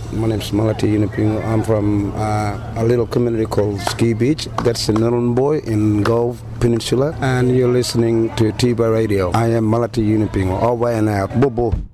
My name is Malati Yunipingo. I'm from a little community called Ski Beach. That's in Nhulunbuy in Gove Peninsula. And you're listening to Tiba Radio. I am Malati Yunipingo. Over and out. Bobo.